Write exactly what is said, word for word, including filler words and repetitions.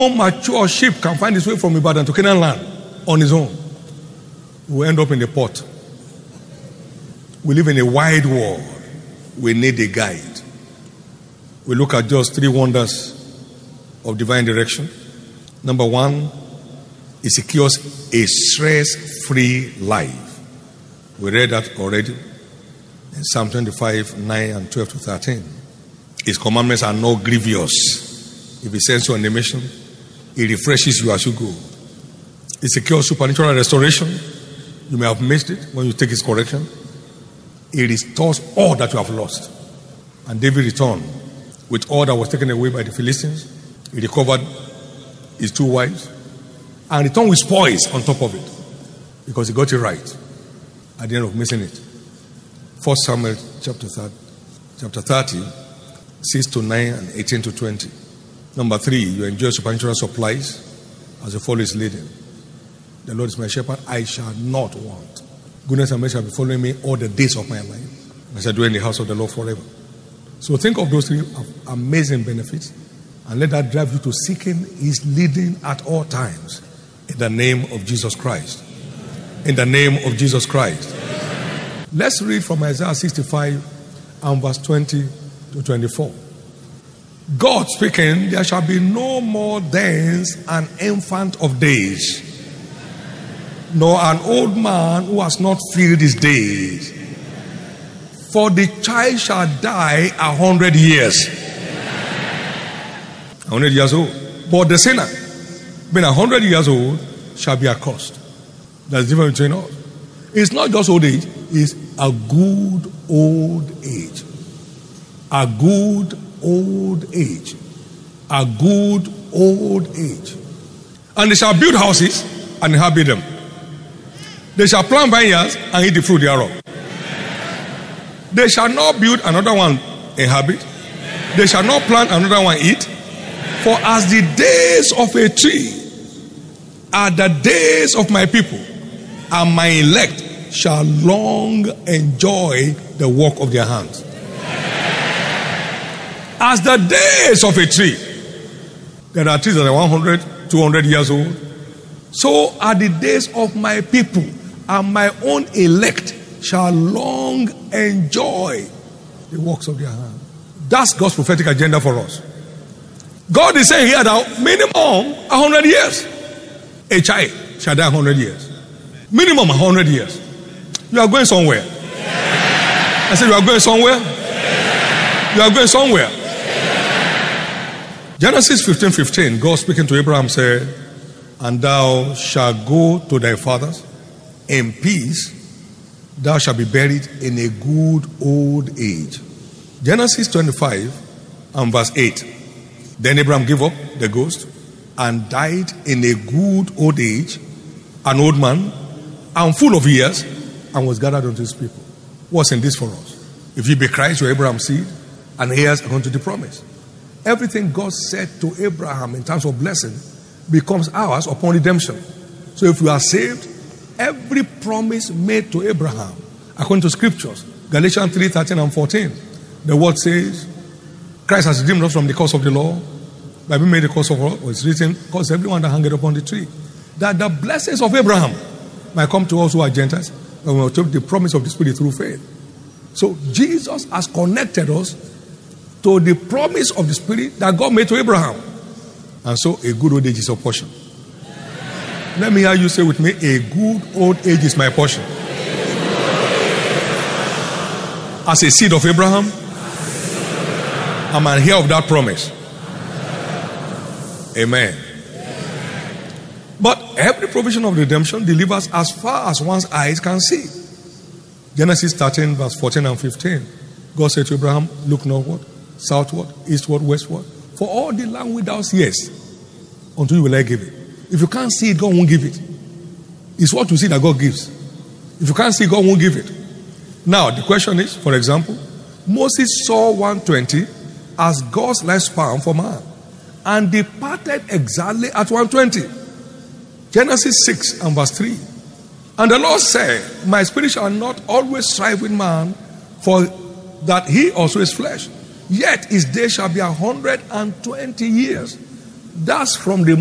mature sheep can find his way from Ibadan to Canaan land on his own, we will end up in the pot. We live in a wide world. We need a guide. We look at just three wonders of divine direction. Number one, it secures a stress-free life. We read that already in Psalm twenty-five, nine and twelve to thirteen. His commandments are not grievous. If he sends you on a mission, he refreshes you as you go. It secures supernatural restoration. You may have missed it when you take his correction. He restores all that you have lost. And David returned with all that was taken away by the Philistines. He recovered his two wives and returned with spoils on top of it because he got it right at the end of missing it. First Samuel chapter thirty, chapter thirty, six to nine and eighteen to twenty. Number three, you enjoy supernatural supplies as the follow is leading. The Lord is my shepherd, I shall not want. Goodness and mercy shall be following me all the days of my life. I shall dwell in the house of the Lord forever. So think of those three amazing benefits and let that drive you to seeking his leading at all times. In the name of Jesus Christ. In the name of Jesus Christ. Let's read from Isaiah sixty-five and verse twenty to twenty-four. God speaking, there shall be no more thence an infant of days, nor an old man who has not filled his days. For the child shall die a hundred years. A hundred years old. But the sinner, being a hundred years old, shall be accursed. That's the difference between us. It's not just old age, it's a good old age. A good old age. A good old age. And they shall build houses and inhabit them. They shall plant vineyards and eat the fruit thereof. They shall not build another one inhabit. They shall not plant another one eat. For as the days of a tree are the days of my people, and my elect shall long enjoy the work of their hands. As the days of a tree, there are trees that are one hundred, two hundred years old. So are the days of my people, and my own elect shall long enjoy the works of their hands. That's God's prophetic agenda for us. God is saying here that minimum one hundred years. A child shall die one hundred years. Minimum one hundred years. You are going somewhere. I said you are going somewhere. You are going somewhere. Genesis fifteen fifteen, God speaking to Abraham said, and thou shalt go to thy fathers in peace, thou shalt be buried in a good old age. Genesis twenty-five and verse eight. Then Abraham gave up the ghost and died in a good old age, an old man, and full of years, and was gathered unto his people. What's in this for us? If you be Christ, you're Abraham's seed, and heirs unto the promise. Everything God said to Abraham in terms of blessing becomes ours upon redemption. So if we are saved, every promise made to Abraham, according to scriptures, Galatians three, thirteen and fourteen, the word says, Christ has redeemed us from the curse of the law, by being made the curse of law, or it's written, curse everyone that hangeth upon the tree. That the blessings of Abraham might come to us who are Gentiles, and we will take the promise of the Spirit through faith. So Jesus has connected us to the promise of the Spirit that God made to Abraham. And so a good old age is our portion. Let me hear you say with me, a good old age is my portion. As a seed of Abraham, I'm an heir of that promise. Amen. But every provision of redemption delivers as far as one's eyes can see. Genesis thirteen, verse fourteen and fifteen. God said to Abraham, look northward, southward, eastward, westward. For all the land without yes, until you will I give it. If you can't see it, God won't give it. It's what you see that God gives. If you can't see, God won't give it. Now, the question is, for example, Moses saw one twenty as God's lifespan for man and departed exactly at one twenty. Genesis six and verse three. And the Lord said, my spirit shall not always strive with man, for that he also is flesh. Yet his day shall be a hundred and twenty years. That's from the